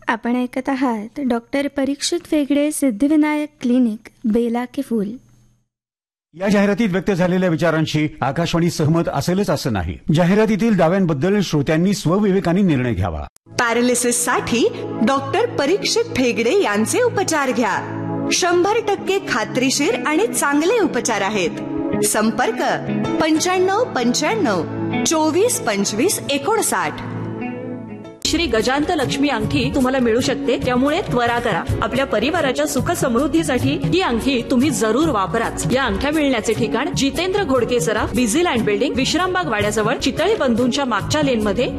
आपण ऐकत आहात डॉक्टर परीक्षित फेगडे सिद्धिविनायक क्लिनिक बेला के फूल. या जाहिरातीत व्यक्त झालेल्या विचारांशी आकाशवाणी सहमत असेलच असं नाही. जाहिरातीतील दाव्यांबद्दल श्रोत्यांनी स्वविवेकाने निर्णय घ्यावा. पॅरालिसिस साठी डॉक्टर परीक्षित फेगडे यांचे उपचार घ्या. 100% खात्रीशीर आणि चांगले उपचार आहेत. संपर्क 9595 24 25 59. श्री गजांत लक्ष्मी अंगठी तुम्हाला मिळू शकते, त्यामुळे त्वरा करा. आपल्या परिवाराच्या सुख समृद्धीसाठी ही अंगठी तुम्ही जरूर वापराच. या अंगठ्या मिळण्याचे ठिकाण जितेंद्र घोडके सराफ, बिझीलँड बिल्डिंग, विश्रामबाग वाड्याजवळ, चितळी बंधूंच्या मागच्या लेनमध्ये.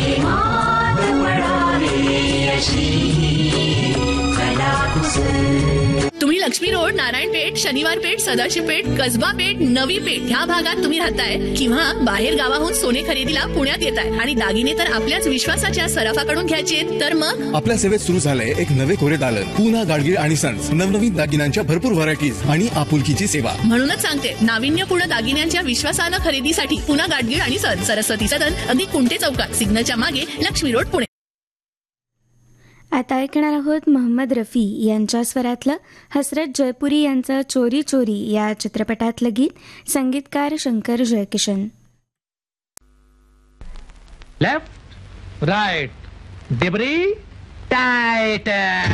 तुम्ही लक्ष्मी रोड, नारायणपेठ, शनिवार पेठ, सदाशिव पेठ, कसबा पेठ, नवी पेठ ह्या भागात तुम्ही राहताय किंवा बाहेर गावाहून सोने खरेदीला पुण्यात येताय आणि दागिने तर आपल्याच विश्वासाच्या सराफाकडून घ्यायचे, तर मग आपल्या सेवेत सुरू झालंय एक नवे कोरे दालन, पूना गाडगीळ आणि सन्स. नवनवीन दागिन्यांच्या भरपूर व्हरायटीज आणि आपुलकीची सेवा. म्हणूनच सांगते, नाविन्यपूर्ण दागिन्यांच्या विश्वासानं खरेदीसाठी पूना गाडगीळ आणि सन्स, सरस्वती सदन, अगदी कुंटे चौकात, सिग्नलच्या मागे, लक्ष्मी रोड, पुणे. आता ऐकणार आहोत मोहम्मद रफी यांच्या स्वरातलं हसरत जयपुरी यांचं चोरी चोरी या चित्रपटातलं गीत. संगीतकार शंकर जयकिशन. लेफ्ट राइट डिबरी टाइट.